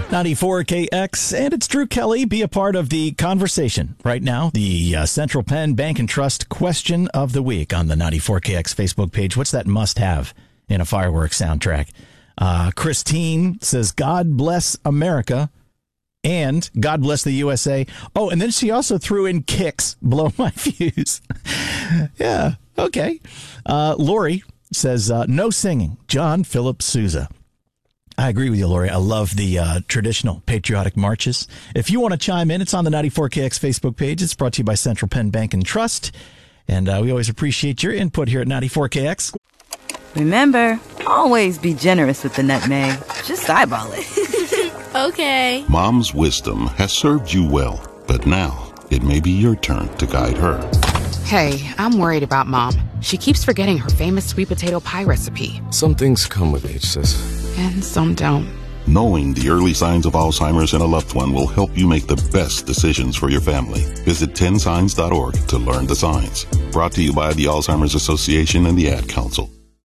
94KX, and it's Drew Kelly. Be a part of the conversation right now. The Central Penn Bank and Trust question of the week on the 94KX Facebook page. What's that must-have in a fireworks soundtrack? Christine says, God bless America and God bless the USA. Oh, and then she also threw in Kicks, Blow My Fuse. Yeah, okay. Lori says, no singing, John Philip Sousa. I agree with you, Lori. I love the traditional patriotic marches. If you want to chime in, it's on the 94KX Facebook page. It's brought to you by Central Penn Bank and Trust. And we always appreciate your input here at 94KX. Remember, always be generous with the nutmeg. Just eyeball it. Okay. Mom's wisdom has served you well, but now it may be your turn to guide her. Hey, I'm worried about Mom. She keeps forgetting her famous sweet potato pie recipe. Some things come with age, sis. And some don't. Knowing the early signs of Alzheimer's in a loved one will help you make the best decisions for your family. Visit 10signs.org to learn the signs. Brought to you by the Alzheimer's Association and the Ad Council.